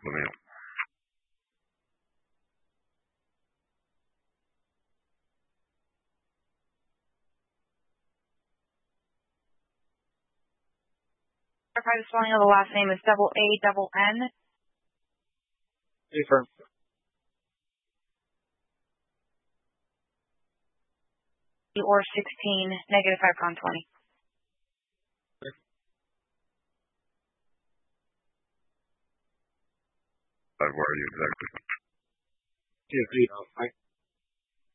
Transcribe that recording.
Let me know. Verify the spelling of the last name is AANN. Confirm. Or 16, negative 5 20. Where are you exactly? Yeah,